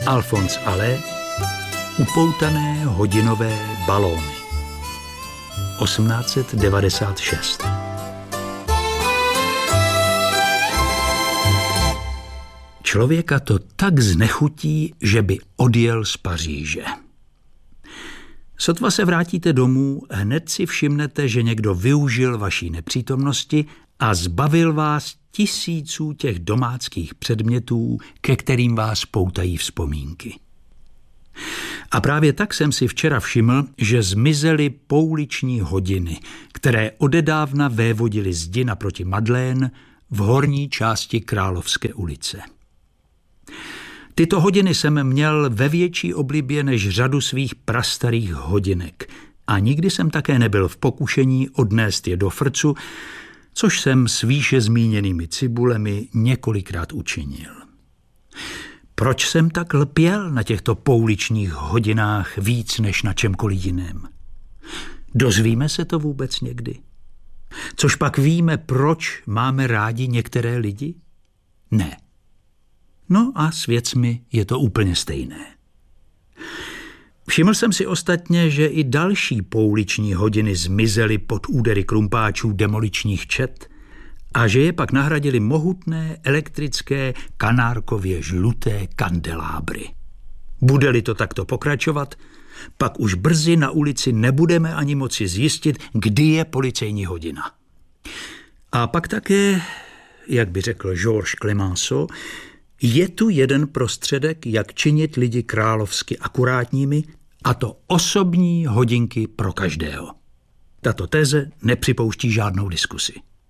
Alphonse Allais, Upoutané hodinové balóny. 1896. Člověka to tak znechutí, že by odjel z Paříže. Sotva se vrátíte domů, hned si všimnete, že někdo využil vaší nepřítomnosti a zbavil vás tisíců těch domáckých předmětů, ke kterým vás poutají vzpomínky. A právě tak jsem si včera všiml, že zmizely pouliční hodiny, které odedávna vévodily zdi naproti Madeleine v horní části Královské ulice. Tyto hodiny jsem měl ve větší oblibě než řadu svých prastarých hodinek a nikdy jsem také nebyl v pokušení odnést je do frcu, což jsem s výše zmíněnými cibulemi několikrát učinil. Proč jsem tak lpěl na těchto pouličních hodinách víc než na čemkoliv jiném? Dozvíme se to vůbec někdy? Což pak víme, proč máme rádi některé lidi? Ne. No a s věcmi je to úplně stejné. Všiml jsem si ostatně, že i další pouliční hodiny zmizely pod údery krumpáčů demoličních čet a že je pak nahradily mohutné elektrické kanárkově žluté kandelábry. Bude-li to takto pokračovat, pak už brzy na ulici nebudeme ani moci zjistit, kdy je policejní hodina. A pak také, jak by řekl Georges Clemenceau, je tu jeden prostředek, jak činit lidi královsky akurátními, a to osobní hodinky pro každého. Tato teze nepřipouští žádnou diskusi.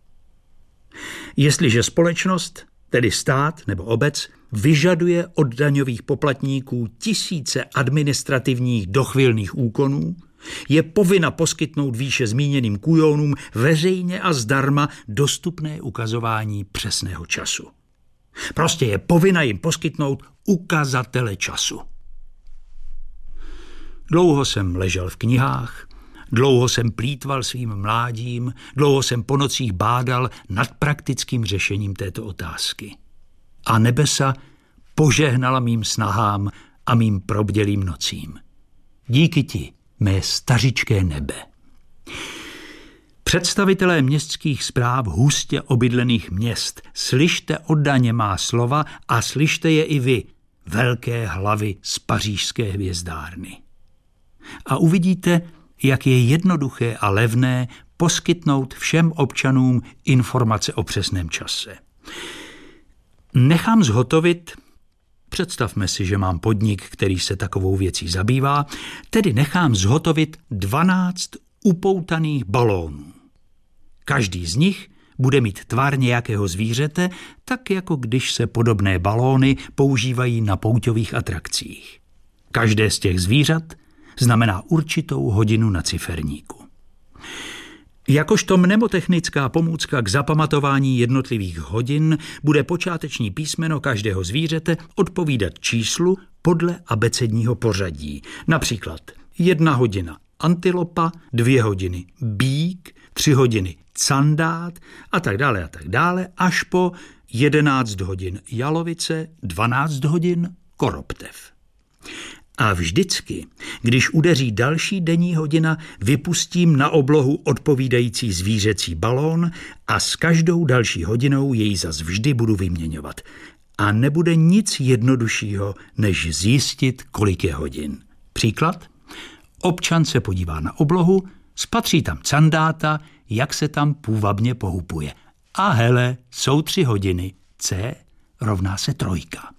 Jestliže společnost, tedy stát nebo obec, vyžaduje od daňových poplatníků tisíce administrativních dochvilných úkonů, je povinna poskytnout výše zmíněným kujonům veřejně a zdarma dostupné ukazování přesného času. Prostě je povinna jim poskytnout ukazatele času. Dlouho jsem ležel v knihách, dlouho jsem plýtval svým mládím, dlouho jsem po nocích bádal nad praktickým řešením této otázky. A nebesa požehnala mým snahám a mým probdělým nocím. Díky ti, mé stařičké nebe. Představitelé městských správ hustě obydlených měst, slyšte oddaně má slova a slyšte je i vy, velké hlavy z pařížské hvězdárny. A uvidíte, jak je jednoduché a levné poskytnout všem občanům informace o přesném čase. Nechám zhotovit, představme si, že mám podnik, který se takovou věcí zabývá, tedy nechám zhotovit 12 upoutaných balónů. Každý z nich bude mít tvar nějakého zvířete, tak jako když se podobné balóny používají na pouťových atrakcích. Každé z těch zvířat znamená určitou hodinu na ciferníku. Jakožto mnemotechnická pomůcka k zapamatování jednotlivých hodin bude počáteční písmeno každého zvířete odpovídat číslu podle abecedního pořadí. Například 1 hodina antilopa, 2 hodiny býk, 3 hodiny candát a tak dále, až po 11 hodin jalovice, 12 hodin koroptev. A vždycky, když udeří další denní hodina, vypustím na oblohu odpovídající zvířecí balón a s každou další hodinou jej zas vždy budu vyměňovat. A nebude nic jednoduššího, než zjistit, kolik je hodin. Příklad? Občan se podívá na oblohu, spatří tam candáta, jak se tam půvabně pohupuje. A hele, jsou 3 hodiny. C rovná se 3.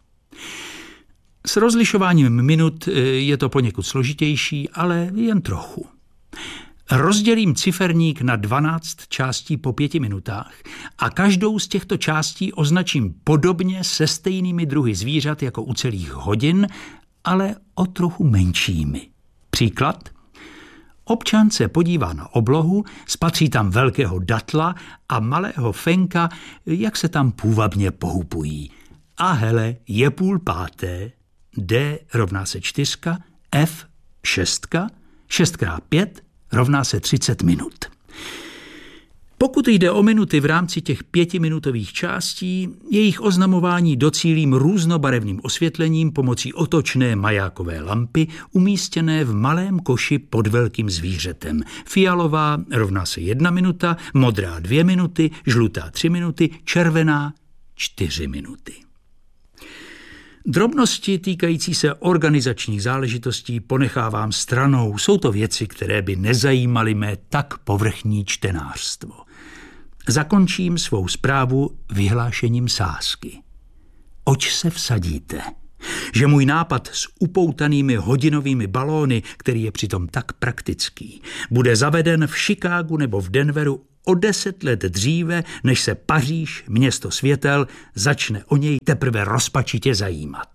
S rozlišováním minut je to poněkud složitější, ale jen trochu. Rozdělím ciferník na 12 částí po 5 minutách a každou z těchto částí označím podobně se stejnými druhy zvířat jako u celých hodin, ale o trochu menšími. Příklad? Občan se podívá na oblohu, spatří tam velkého datla a malého fenka, jak se tam půvabně pohupují. A hele, je 4:30, D rovná se 4, F 6, 6x5 rovná se 30 minut. Pokud jde o minuty v rámci těch 5minutových částí, jejich oznamování docílím různobarevným osvětlením pomocí otočné majákové lampy umístěné v malém koši pod velkým zvířetem. Fialová rovná se 1 minuta, modrá 2 minuty, žlutá 3 minuty, červená 4 minuty. Drobnosti týkající se organizačních záležitostí ponechávám stranou. Jsou to věci, které by nezajímaly mé tak povrchní čtenářstvo. Zakončím svou zprávu vyhlášením sázky. Oč se vsadíte, že můj nápad s upoutanými hodinovými balóny, který je přitom tak praktický, bude zaveden v Chicagu nebo v Denveru o 10 let dříve, než se Paříž, město světel, začne o něj teprve rozpačitě zajímat.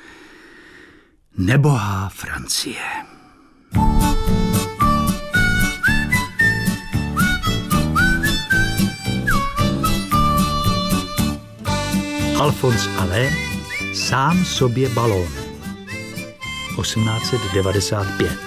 Nebohá Francie. Alphonse Allais, Sám sobě balón. 1895.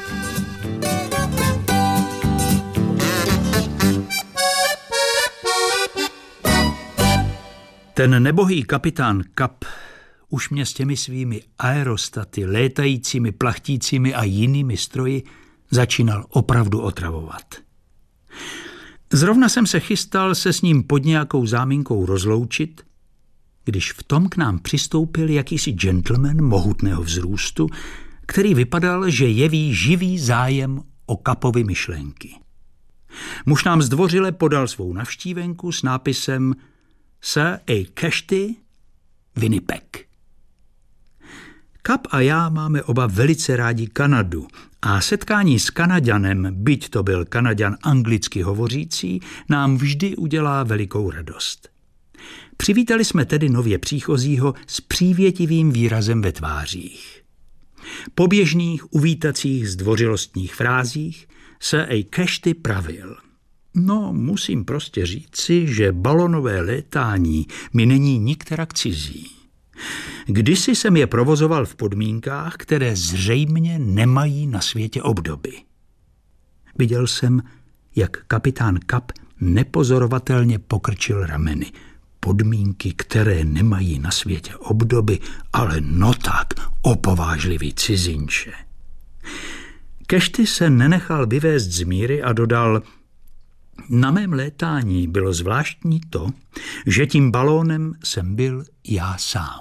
Ten nebohý kapitán Kap už mě s těmi svými aerostaty, létajícími, plachtícími a jinými stroji začínal opravdu otravovat. Zrovna jsem se chystal se s ním pod nějakou záminkou rozloučit, když v tom k nám přistoupil jakýsi gentleman mohutného vzrůstu, který vypadal, že jeví živý zájem o Kapovy myšlenky. Muž nám zdvořile podal svou navštívenku s nápisem Sir A. Cashty, Winnipeg. Kap a já máme oba velice rádi Kanadu a setkání s Kanaďanem, byť to byl Kanaďan anglicky hovořící, nám vždy udělá velikou radost. Přivítali jsme tedy nově příchozího s přívětivým výrazem ve tvářích. Po běžných uvítacích zdvořilostních frázích Sir A. Cashty pravil: No, musím prostě říci, že balonové létání mi není nikterak cizí. Kdysi jsem je provozoval v podmínkách, které zřejmě nemají na světě obdoby. Viděl jsem, jak kapitán Kap nepozorovatelně pokrčil rameny. Podmínky, které nemají na světě obdoby, ale no tak, opovážlivý cizinče. Cashty se nenechal vyvést z míry a dodal: Na mém létání bylo zvláštní to, že tím balónem jsem byl já sám.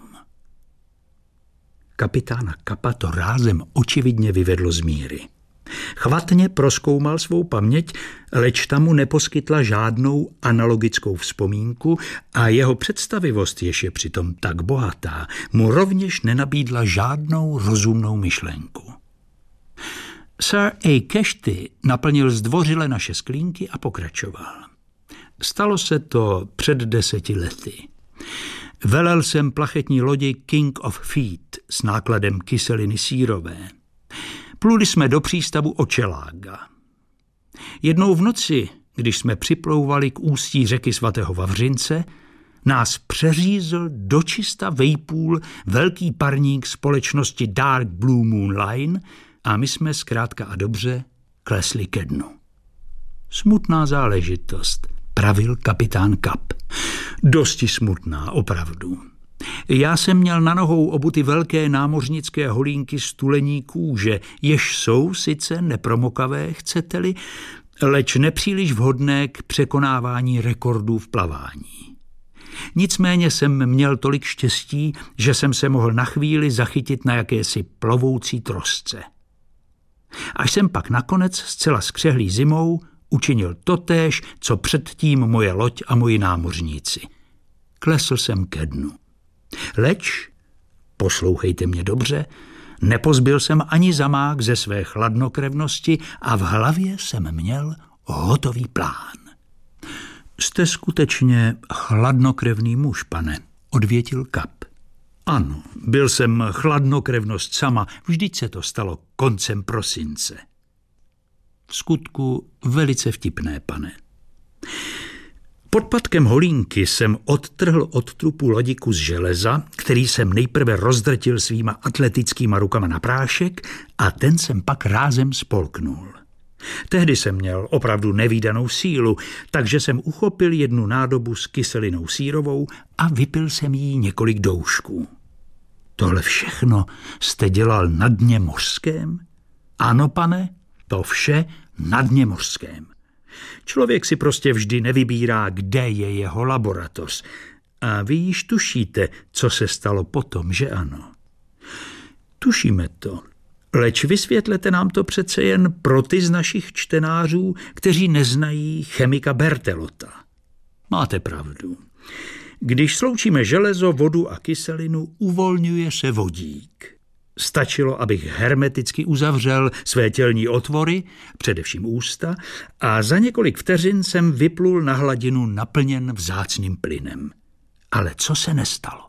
Kapitána Kapa to rázem očividně vyvedlo z míry. Chvatně prozkoumal svou paměť, leč ta mu neposkytla žádnou analogickou vzpomínku a jeho představivost, jež je přitom tak bohatá, mu rovněž nenabídla žádnou rozumnou myšlenku. Sir A. Cashty naplnil zdvořile naše sklínky a pokračoval. Stalo se to před 10 lety. Velel jsem plachetní lodi King of Feet s nákladem kyseliny sýrové. Pluli jsme do přístavu Očelága. Jednou v noci, když jsme připlouvali k ústí řeky svatého Vavřince, nás přeřízl dočista vejpůl velký parník společnosti Dark Blue Moon Line a my jsme zkrátka a dobře klesli ke dnu. Smutná záležitost, pravil kapitán Kap. Dosti smutná, opravdu. Já jsem měl na nohou obuty velké námořnické holínky z tulení kůže, jež jsou sice nepromokavé, chcete-li, leč nepříliš vhodné k překonávání rekordů v plavání. Nicméně jsem měl tolik štěstí, že jsem se mohl na chvíli zachytit na jakési plovoucí trosce. Až jsem pak nakonec zcela skřehlý zimou učinil totéž, co předtím moje loď a moji námořníci. Klesl jsem ke dnu. Leč, poslouchejte mě dobře, nepozbyl jsem ani zamák ze své chladnokrevnosti a v hlavě jsem měl hotový plán. Jste skutečně chladnokrevný muž, pane, odvětil Kap. Ano, byl jsem chladnokrevnost sama, vždyť se to stalo koncem prosince. V skutku velice vtipné, pane. Pod patkem holínky jsem odtrhl od trupu lodi kus železa, který jsem nejprve rozdrtil svýma atletickýma rukama na prášek a ten jsem pak rázem spolknul. Tehdy jsem měl opravdu nevídanou sílu, takže jsem uchopil jednu nádobu s kyselinou sírovou a vypil jsem jí několik doušků. Tohle všechno jste dělal na dně mořském? Ano, pane, to vše na dně mořském. Člověk si prostě vždy nevybírá, kde je jeho laboratoř. A vy již tušíte, co se stalo potom, že ano? Tušíme to. Leč vysvětlete nám to přece jen pro ty z našich čtenářů, kteří neznají chemika Berthelota. Máte pravdu. Když sloučíme železo, vodu a kyselinu, uvolňuje se vodík. Stačilo, abych hermeticky uzavřel své tělní otvory, především ústa, a za několik vteřin jsem vyplul na hladinu naplněn vzácným plynem. Ale co se nestalo?